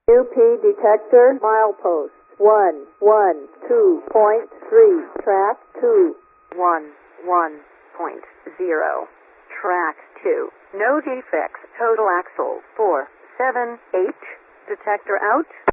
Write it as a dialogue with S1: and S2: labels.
S1: UP detector milepost 112.3, track 2.
S2: 1.0, track 2. No defects, total axle 478, detector out.